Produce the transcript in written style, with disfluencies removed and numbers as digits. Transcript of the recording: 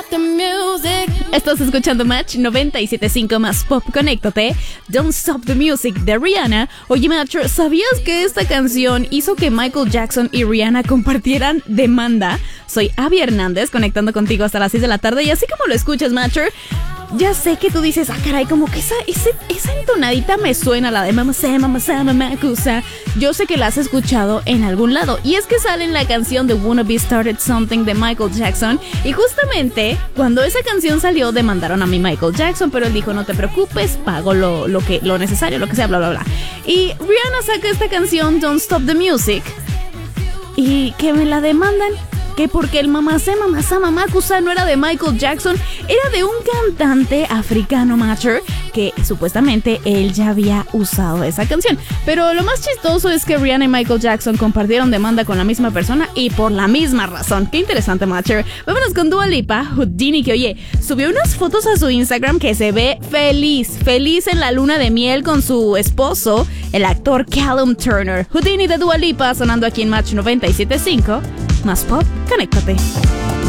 the music. Estás escuchando Match 97.5 más Pop. Conéctate. Don't Stop the Music de Rihanna. Oye, Match, ¿sabías que esta canción hizo que Michael Jackson y Rihanna compartieran demanda? Soy Abby Hernández, conectando contigo hasta las 6 de la tarde. Y así como lo escuchas, Matcher, ya sé que tú dices, caray, como que esa entonadita me suena, la de Mama Say, Mama Say, Mama Kusa. Yo sé que la has escuchado en algún lado. Y es que sale en la canción de Wanna Be Started Something de Michael Jackson. Y justamente cuando esa canción salió, demandaron a mi Michael Jackson, pero él dijo, no te preocupes, pago lo necesario, lo que sea, bla, bla, bla. Y Rihanna saca esta canción, Don't Stop the Music, y que me la demandan. Que porque el Mamacé Mamasa Mamakusa no era de Michael Jackson, era de un cantante africano, Matcher, que supuestamente él ya había usado esa canción. Pero lo más chistoso es que Rihanna y Michael Jackson compartieron demanda con la misma persona y por la misma razón. Qué interesante, Matcher. Vámonos con Dua Lipa, Houdini, que oye, subió unas fotos a su Instagram que se ve feliz en la luna de miel con su esposo, el actor Callum Turner. Houdini de Dua Lipa sonando aquí en Match 97.5. Más Pop, conéctate.